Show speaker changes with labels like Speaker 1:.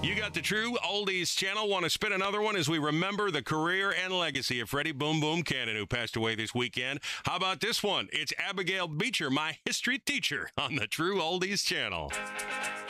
Speaker 1: You got the True Oldies channel. Want to spin another one as we remember the career and legacy of Freddie Boom Boom Cannon, who passed away this weekend. How about this one? It's Abigail Beecher, my history teacher, on the True Oldies channel.